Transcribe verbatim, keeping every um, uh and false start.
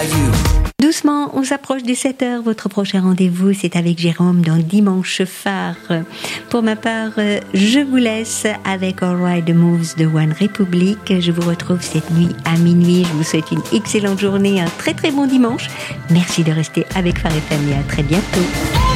Doucement, on s'approche des sept heures. Votre prochain rendez-vous, c'est avec Jérôme dans Dimanche Phare. Pour ma part, je vous laisse avec All Right The Moves de One Republic. Je vous retrouve cette nuit à minuit. Je vous souhaite une excellente journée, un très très bon dimanche. Merci de rester avec Phare F M et à très bientôt.